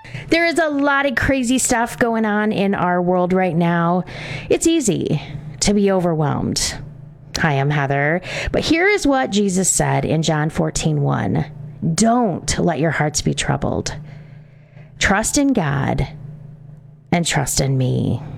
There is a lot of crazy stuff going on in our world right now. It's easy to be overwhelmed. Hi, I'm Heather. But here is what Jesus said in John 14:1. Don't let your hearts be troubled. Trust in God and trust in me.